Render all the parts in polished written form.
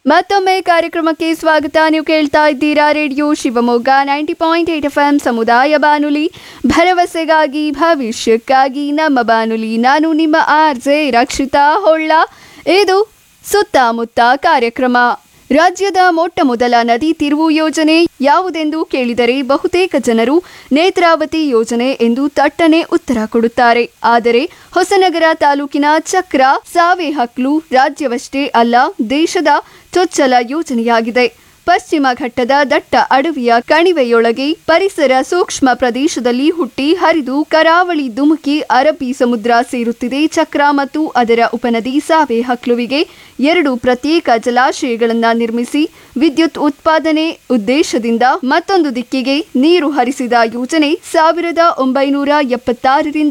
ಮತ್ತೊಮ್ಮೆ ಕಾರ್ಯಕ್ರಮಕ್ಕೆ ಸ್ವಾಗತ. ನೀವು ಕೇಳ್ತಾ ಇದ್ದೀರಾ ರೇಡಿಯೋ ಶಿವಮೊಗ್ಗ 90.8 FM ಸಮುದಾಯ ಬಾನುಲಿ, ಭರವಸೆಗಾಗಿ ಭವಿಷ್ಯಕ್ಕಾಗಿ ನಮ್ಮ ಬಾನುಲಿ. ನಾನು ನಿಮ್ಮ RJ ರಕ್ಷಿತಾ ಹೊಳ್ಳ. ಇದು ಸುತ್ತಮುತ್ತ ಕಾರ್ಯಕ್ರಮ. ರಾಜ್ಯದ ಮೊಟ್ಟ ಮೊದಲ ನದಿ ತಿರುವು ಯೋಜನೆ ಯಾವುದೆಂದು ಕೇಳಿದರೆ ಬಹುತೇಕ ಜನರು ನೇತ್ರಾವತಿ ಯೋಜನೆ ಎಂದು ತಟ್ಟನೆ ಉತ್ತರ ಕೊಡುತ್ತಾರೆ. ಆದರೆ ಹೊಸನಗರ ತಾಲೂಕಿನ ಚಕ್ರ ಸಾವೆಹಕ್ಲು ರಾಜ್ಯವಷ್ಟೇ ಅಲ್ಲ, ದೇಶದ ಚೊಚ್ಚಲ ಯೋಜನೆಯಾಗಿದೆ. ಪಶ್ಚಿಮ ಘಟ್ಟದ ದಟ್ಟ ಅಡವಿಯ ಕಣಿವೆಯೊಳಗೆ ಪರಿಸರ ಸೂಕ್ಷ್ಮ ಪ್ರದೇಶದಲ್ಲಿ ಹುಟ್ಟಿ ಹರಿದು ಕರಾವಳಿ ಧುಮುಕಿ ಅರಬ್ಬಿ ಸಮುದ್ರ ಸೇರುತ್ತಿದೆ. ಚಕ್ರ ಮತ್ತು ಅದರ ಉಪನದಿ ಸಾವೆಹಕ್ಲುವಿಗೆ 2 ಪ್ರತ್ಯೇಕ ಜಲಾಶಯಗಳನ್ನು ನಿರ್ಮಿಸಿ ವಿದ್ಯುತ್ ಉತ್ಪಾದನೆ ಉದ್ದೇಶದಿಂದ ಮತ್ತೊಂದು ದಿಕ್ಕಿಗೆ ನೀರು ಹರಿಸಿದ ಯೋಜನೆ 1976ರಿಂದ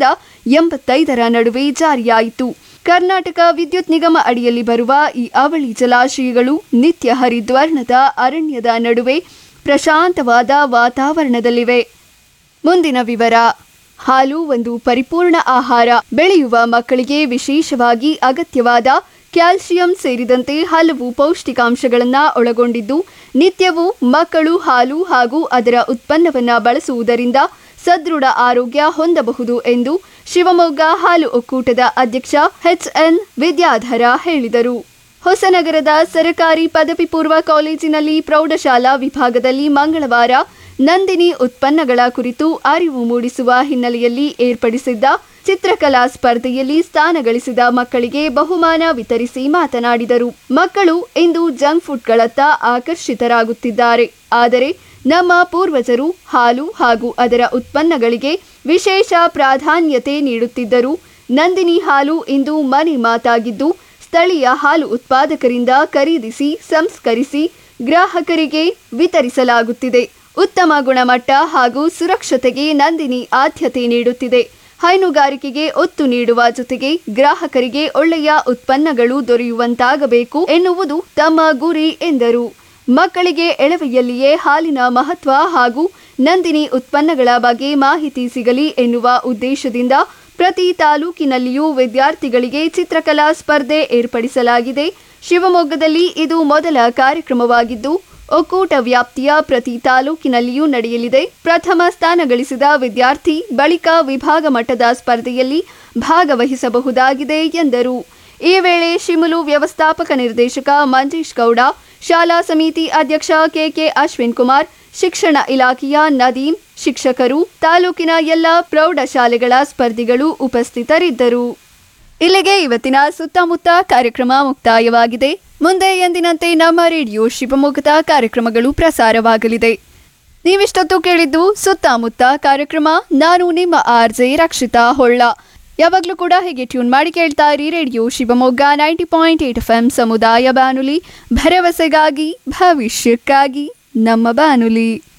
85ರ ನಡುವೆ ಜಾರಿಯಾಯಿತು. ಕರ್ನಾಟಕ ವಿದ್ಯುತ್ ನಿಗಮ ಅಡಿಯಲ್ಲಿ ಬರುವ ಈ ಅವಳಿ ಜಲಾಶಯಗಳು ನಿತ್ಯ ಹರಿದ್ವರ್ಣದ ಅರಣ್ಯದ ನಡುವೆ ಪ್ರಶಾಂತವಾದ ವಾತಾವರಣದಲ್ಲಿವೆ. ಮುಂದಿನ ವಿವರ. ಹಾಲು ಒಂದು ಪರಿಪೂರ್ಣ ಆಹಾರ. ಬೆಳೆಯುವ ಮಕ್ಕಳಿಗೆ ವಿಶೇಷವಾಗಿ ಅಗತ್ಯವಾದ ಕ್ಯಾಲ್ಸಿಯಂ ಸೇರಿದಂತೆ ಹಲವು ಪೌಷ್ಟಿಕಾಂಶಗಳನ್ನು ಒಳಗೊಂಡಿದ್ದು, ನಿತ್ಯವೂ ಮಕ್ಕಳು ಹಾಲು ಹಾಗೂ ಅದರ ಉತ್ಪನ್ನವನ್ನು ಬಳಸುವುದರಿಂದ ಸದೃಢ ಆರೋಗ್ಯ ಹೊಂದಬಹುದು ಎಂದು ಶಿವಮೊಗ್ಗ ಹಾಲು ಒಕ್ಕೂಟದ ಅಧ್ಯಕ್ಷ HN ವಿದ್ಯಾಧರ ಹೇಳಿದರು. ಹೊಸನಗರದ ಸರಕಾರಿ ಪದವಿ ಪೂರ್ವ ಕಾಲೇಜಿನಲ್ಲಿ ಪ್ರೌಢಶಾಲಾ ವಿಭಾಗದಲ್ಲಿ ಮಂಗಳವಾರ ನಂದಿನಿ ಉತ್ಪನ್ನಗಳ ಕುರಿತು ಅರಿವು ಮೂಡಿಸುವ ಹಿನ್ನೆಲೆಯಲ್ಲಿ ಏರ್ಪಡಿಸಿದ್ದ ಚಿತ್ರಕಲಾ ಸ್ಪರ್ಧೆಯಲ್ಲಿ ಸ್ಥಾನ ಗಳಿಸಿದ ಮಕ್ಕಳಿಗೆ ಬಹುಮಾನ ವಿತರಿಸಿ ಮಾತನಾಡಿದರು. ಮಕ್ಕಳು ಇಂದು ಜಂಕ್ ಫುಡ್ಗಳತ್ತ ಆಕರ್ಷಿತರಾಗುತ್ತಿದ್ದಾರೆ. ಆದರೆ ನಮ್ಮ ಪೂರ್ವಜರು ಹಾಲು ಹಾಗೂ ಅದರ ಉತ್ಪನ್ನಗಳಿಗೆ ವಿಶೇಷ ಪ್ರಾಧಾನ್ಯತೆ ನೀಡುತ್ತಿದ್ದರು. ನಂದಿನಿ ಹಾಲು ಇಂದು ಮನೆ ಮಾತಾಗಿದ್ದು, ಸ್ಥಳೀಯ ಹಾಲು ಉತ್ಪಾದಕರಿಂದ ಖರೀದಿಸಿ ಸಂಸ್ಕರಿಸಿ ಗ್ರಾಹಕರಿಗೆ ವಿತರಿಸಲಾಗುತ್ತಿದೆ. ಉತ್ತಮ ಗುಣಮಟ್ಟ ಹಾಗೂ ಸುರಕ್ಷತೆಗೆ ನಂದಿನಿ ಆದ್ಯತೆ ನೀಡುತ್ತಿದೆ. ಹೈನುಗಾರಿಕೆಗೆ ಒತ್ತು ನೀಡುವ ಜೊತೆಗೆ ಗ್ರಾಹಕರಿಗೆ ಒಳ್ಳೆಯ ಉತ್ಪನ್ನಗಳು ದೊರೆಯುವಂತಾಗಬೇಕು ಎನ್ನುವುದು ತಮ್ಮ ಗುರಿ ಎಂದರು. ಮಕ್ಕಳಿಗೆ ಎಳವೆಯಲ್ಲಿಯೇ ಹಾಲಿನ ಮಹತ್ವ ಹಾಗೂ ನಂದಿನಿ ಉತ್ಪನ್ನಗಳ ಬಗ್ಗೆ ಮಾಹಿತಿ ಸಿಗಲಿ ಎನ್ನುವ ಉದ್ದೇಶದಿಂದ ಪ್ರತಿ ತಾಲೂಕಿನಲ್ಲಿಯೂ ವಿದ್ಯಾರ್ಥಿಗಳಿಗೆ ಚಿತ್ರಕಲಾ ಸ್ಪರ್ಧೆ ಏರ್ಪಡಿಸಲಾಗಿದೆ. ಶಿವಮೊಗ್ಗದಲ್ಲಿ ಇದು ಮೊದಲ ಕಾರ್ಯಕ್ರಮವಾಗಿದ್ದು, ಒಕ್ಕೂಟ ವ್ಯಾಪ್ತಿಯ ಪ್ರತಿ ತಾಲೂಕಿನಲ್ಲಿಯೂ ನಡೆಯಲಿದೆ. ಪ್ರಥಮ ಸ್ಥಾನ ಗಳಿಸಿದ ವಿದ್ಯಾರ್ಥಿ ಬಳಿಕ ವಿಭಾಗ ಮಟ್ಟದ ಸ್ಪರ್ಧೆಯಲ್ಲಿ ಭಾಗವಹಿಸಬಹುದಾಗಿದೆ ಎಂದರು. ಈ ವೇಳೆ ಶಿಮುಲು ವ್ಯವಸ್ಥಾಪಕ ನಿರ್ದೇಶಕ ಮಂಜೇಶ್ ಗೌಡ, ಶಾಲಾ ಸಮಿತಿ ಅಧ್ಯಕ್ಷ KK ಅಶ್ವಿನ್ ಕುಮಾರ್, ಶಿಕ್ಷಣ ಇಲಾಖೆಯ ನದೀಮ್, ಶಿಕ್ಷಕರು, ತಾಲೂಕಿನ ಎಲ್ಲ ಪ್ರೌಢಶಾಲೆಗಳ ಸ್ಪರ್ಧಿಗಳು ಉಪಸ್ಥಿತರಿದ್ದರು. ಇಲ್ಲಿಗೆ ಇವತ್ತಿನ ಸುತ್ತಮುತ್ತ ಕಾರ್ಯಕ್ರಮ ಮುಕ್ತಾಯವಾಗಿದೆ. ಮುಂದೆ ಎಂದಿನಂತೆ ನಮ್ಮ ರೇಡಿಯೋ ಶಿವಮೊಗ್ಗದ ಕಾರ್ಯಕ್ರಮಗಳು ಪ್ರಸಾರವಾಗಲಿದೆ. ನೀವಿಷ್ಟೊತ್ತು ಕೇಳಿದ್ದು ಸುತ್ತಮುತ್ತ ಕಾರ್ಯಕ್ರಮ. ನಾನು ನಿಮ್ಮ RJ ರಕ್ಷಿತಾ ಹೊಳ್ಳ. ಯಾವಾಗಲೂ ಕೂಡ ಹೀಗೆ ಟ್ಯೂನ್ ಮಾಡಿ ಕೇಳ್ತಾ ಇರಿ ರೇಡಿಯೋ ಶಿವಮೊಗ್ಗ 90.8 FM ಸಮುದಾಯ ಬಾನುಲಿ, ಭರವಸೆಗಾಗಿ ಭವಿಷ್ಯಕ್ಕಾಗಿ ನಮ್ಮ ಬಾನುಲಿ.